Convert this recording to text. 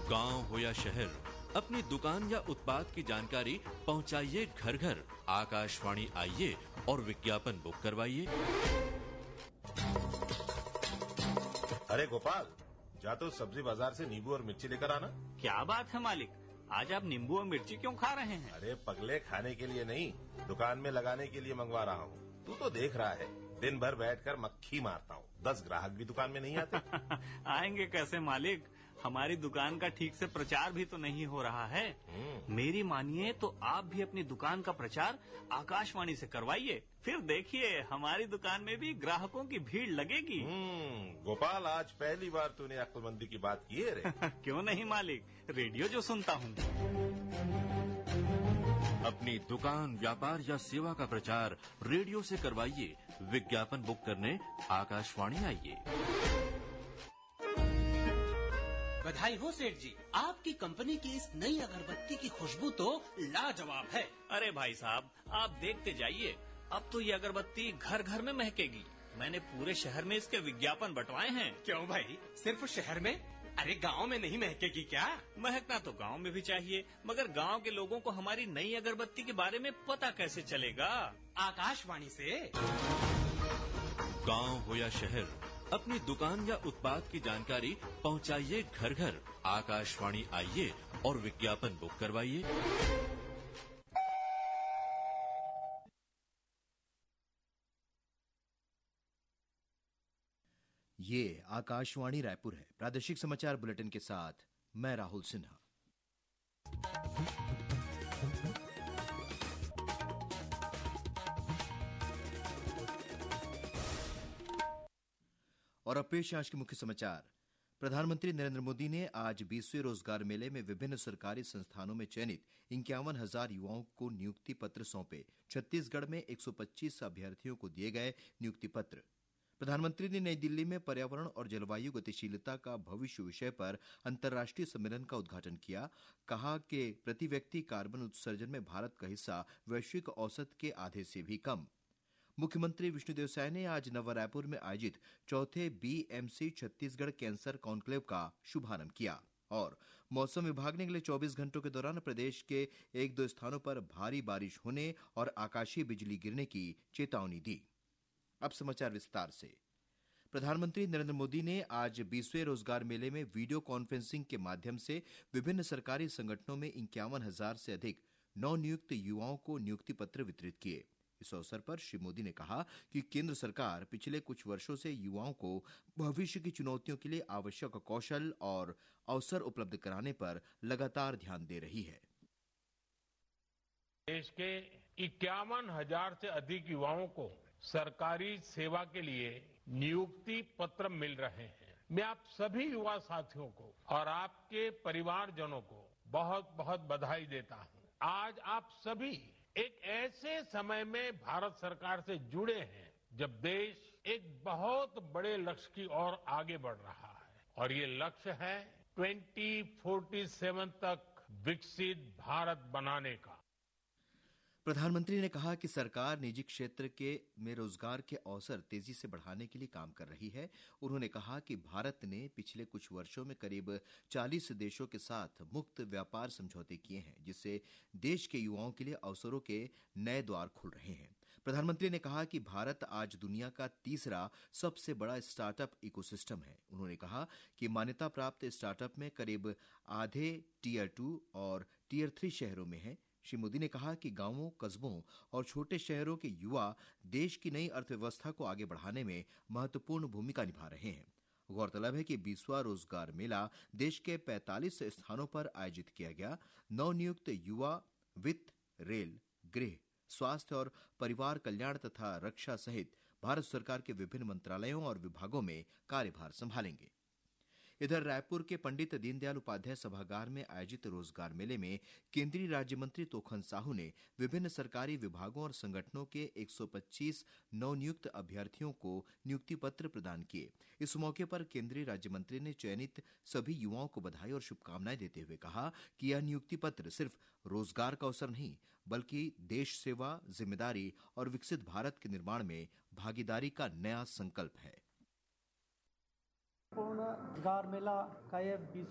गांव हो या शहर, अपनी दुकान या उत्पाद की जानकारी पहुंचाइए घर घर। आकाशवाणी आइए और विज्ञापन बुक करवाइए। अरे गोपाल, जा तो सब्जी बाजार से नींबू और मिर्ची लेकर आना। क्या बात है मालिक, आज आप नींबू और मिर्ची क्यों खा रहे हैं? अरे पगले, खाने के लिए नहीं, दुकान में लगाने के लिए मंगवा रहा हूँ। तू तो देख रहा है, दिन भर बैठकर मक्खी मारता हूँ, 10 ग्राहक भी दुकान में नहीं आते। आएंगे कैसे मालिक, हमारी दुकान का ठीक से प्रचार भी तो नहीं हो रहा है। मेरी मानिए तो आप भी अपनी दुकान का प्रचार आकाशवाणी से करवाइए, फिर देखिए हमारी दुकान में भी ग्राहकों की भीड़ लगेगी। गोपाल, आज पहली बार तूने अक्लमंदी की बात की है रे। क्यों नहीं मालिक, रेडियो जो सुनता हूँ। अपनी दुकान, व्यापार या सेवा का प्रचार रेडियो से करवाइए। विज्ञापन बुक करने आकाशवाणी आइए। बधाई हो सेठ जी, आपकी कंपनी की इस नई अगरबत्ती की खुशबू तो लाजवाब है। अरे भाई साहब, आप देखते जाइए, अब तो ये अगरबत्ती घर घर में महकेगी। मैंने पूरे शहर में इसके विज्ञापन बंटवाए हैं। क्यों भाई, सिर्फ शहर में? अरे गांव में नहीं महकेगी क्या? महकना तो गांव में भी चाहिए, मगर गांव के लोगों को हमारी नई अगरबत्ती के बारे में पता कैसे चलेगा? आकाशवाणी से। गांव हो या शहर, अपनी दुकान या उत्पाद की जानकारी पहुंचाइए घर घर। आकाशवाणी आइए और विज्ञापन बुक करवाइए। ये आकाशवाणी रायपुर है। प्रादेशिक समाचार बुलेटिन के साथ मैं राहुल सिन्हा। और अब पेश आज के मुख्य समाचार। प्रधानमंत्री नरेंद्र मोदी ने आज 20वें रोजगार मेले में विभिन्न सरकारी संस्थानों में चयनित 51,000 युवाओं को नियुक्ति पत्र सौंपे। छत्तीसगढ़ में 125 अभ्यर्थियों को दिए गए नियुक्ति पत्र। प्रधानमंत्री ने नई दिल्ली में पर्यावरण और जलवायु गतिशीलता का भविष्य विषय पर अंतर्राष्ट्रीय सम्मेलन का उद्घाटन किया। कहा कि प्रति व्यक्ति कार्बन उत्सर्जन में भारत का हिस्सा वैश्विक औसत के आधे से भी कम। मुख्यमंत्री विष्णुदेव साय ने आज नवा रायपुर में आयोजित चौथे बीएमसी छत्तीसगढ़ कैंसर कॉन्क्लेव का शुभारंभ किया। और मौसम विभाग ने अगले 24 घंटों के दौरान प्रदेश के 1-2 स्थानों पर भारी बारिश होने और आकाशीय बिजली गिरने की चेतावनी दी। अब समाचार विस्तार से। प्रधानमंत्री नरेंद्र मोदी ने आज 20वें रोजगार मेले में वीडियो कॉन्फ्रेंसिंग के माध्यम से विभिन्न सरकारी संगठनों में 51,000 से अधिक नवनियुक्त युवाओं को नियुक्ति पत्र वितरित किए। इस अवसर पर श्री मोदी ने कहा कि केंद्र सरकार पिछले कुछ वर्षों से युवाओं को भविष्य की चुनौतियों के लिए आवश्यक कौशल और अवसर उपलब्ध कराने पर लगातार ध्यान दे रही है। देश के 51,000 से अधिक युवाओं को सरकारी सेवा के लिए नियुक्ति पत्र मिल रहे हैं। मैं आप सभी युवा साथियों को और आपके परिवारजनों को बहुत बहुत बधाई देता हूं। आज आप सभी एक ऐसे समय में भारत सरकार से जुड़े हैं जब देश एक बहुत बड़े लक्ष्य की ओर आगे बढ़ रहा है, और ये लक्ष्य है 2047 तक विकसित भारत बनाने का। प्रधानमंत्री ने कहा कि सरकार निजी क्षेत्र में रोजगार के अवसर तेजी से बढ़ाने के लिए काम कर रही है। उन्होंने कहा कि भारत ने पिछले कुछ वर्षों में करीब 40 देशों के साथ मुक्त व्यापार समझौते किए हैं, जिससे देश के युवाओं के लिए अवसरों के नए द्वार खुल रहे हैं। प्रधानमंत्री ने कहा कि भारत आज दुनिया का तीसरा सबसे बड़ा स्टार्टअप इकोसिस्टम है। उन्होंने कहा कि मान्यता प्राप्त स्टार्टअप में करीब आधे टियर 2 और टियर 3 शहरों में है। श्री मोदी ने कहा कि गांवों, कस्बों और छोटे शहरों के युवा देश की नई अर्थव्यवस्था को आगे बढ़ाने में महत्वपूर्ण भूमिका निभा रहे हैं। गौरतलब है कि 20वां रोजगार मेला देश के 45 स्थानों पर आयोजित किया गया। नवनियुक्त युवा वित्त, रेल, गृह, स्वास्थ्य और परिवार कल्याण तथा रक्षा सहित भारत सरकार के विभिन्न मंत्रालयों और विभागों में कार्यभार संभालेंगे। इधर रायपुर के पंडित दीनदयाल उपाध्याय सभागार में आयोजित रोजगार मेले में केंद्रीय राज्य मंत्री तोखन साहू ने विभिन्न सरकारी विभागों और संगठनों के 125 नवनियुक्त अभ्यर्थियों को नियुक्ति पत्र प्रदान किए। इस मौके पर केंद्रीय राज्य मंत्री ने चयनित सभी युवाओं को बधाई और शुभकामनाएं देते हुए कहा कि यह नियुक्ति पत्र सिर्फ रोजगार का अवसर नहीं, बल्कि देश सेवा, जिम्मेदारी और विकसित भारत के निर्माण में भागीदारी का नया संकल्प है। पूर्ण रोजगार मेला का यह